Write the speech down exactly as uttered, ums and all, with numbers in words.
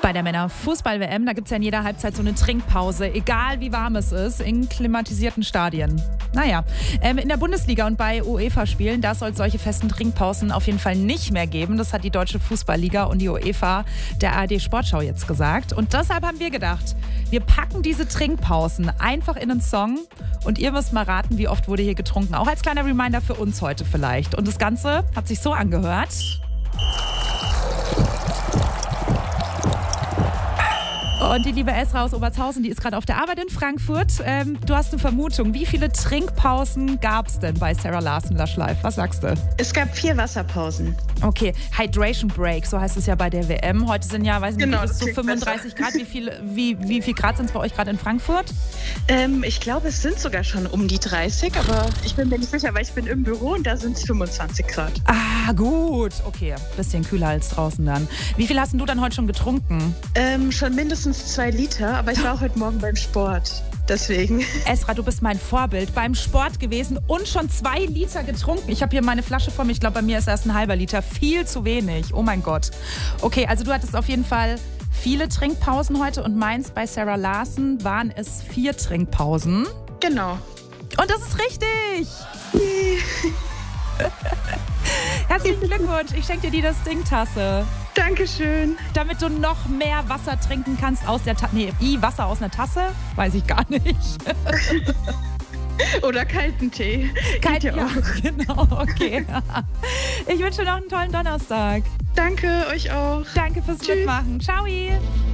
Bei der Männer-Fußball-W M, da gibt es ja in jeder Halbzeit so eine Trinkpause, egal wie warm es ist, in klimatisierten Stadien. Naja, ähm, in der Bundesliga und bei UEFA-Spielen, da soll es solche festen Trinkpausen auf jeden Fall nicht mehr geben. Das hat die Deutsche Fußballliga und die UEFA der A R D-Sportschau jetzt gesagt. Und deshalb haben wir gedacht, wir packen diese Trinkpausen einfach in einen Song und ihr müsst mal raten, wie oft wurde hier getrunken. Auch als kleiner Reminder für uns heute vielleicht. Und das Ganze hat sich so angehört. Und die liebe Esra aus Obertshausen, die ist gerade auf der Arbeit in Frankfurt. Ähm, du hast eine Vermutung. Wie viele Trinkpausen gab es denn bei Sarah Larsen Lush Live? Was sagst du? Es gab vier Wasserpausen. Okay, Hydration Break, so heißt es ja bei der W M. Heute sind ja, weiß nicht, Genau, bis das zu klingt fünfunddreißig besser. Grad. Wie viel, wie, wie viel Grad sind es bei euch gerade in Frankfurt? Ähm, ich glaube, es sind sogar schon um die dreißig, aber ich bin mir nicht sicher, weil ich bin im Büro und da sind es fünfundzwanzig Grad. Ah, gut. Okay, bisschen kühler als draußen dann. Wie viel hast denn du dann heute schon getrunken? Ähm, schon mindestens zwei Liter, aber ich war auch heute Morgen beim Sport. Deswegen. Esra, du bist mein Vorbild. Beim Sport gewesen und schon zwei Liter getrunken. Ich habe hier meine Flasche vor mir. Ich glaube, bei mir ist erst ein halber Liter. Viel zu wenig. Oh mein Gott. Okay, also du hattest auf jeden Fall viele Trinkpausen heute und meins bei Sarah Larsen waren es vier Trinkpausen. Genau. Und das ist richtig. Herzlichen Glückwunsch. Ich schenke dir die das Ding-Tasse. Dankeschön. Damit du noch mehr Wasser trinken kannst aus der Tasse. Nee, i Wasser aus einer Tasse? Weiß ich gar nicht. Oder kalten Tee. Kalt, Geht ja ja, auch. genau, okay. Ich wünsche dir noch einen tollen Donnerstag. Danke, euch auch. Danke fürs Tschüss. Mitmachen. Ciao.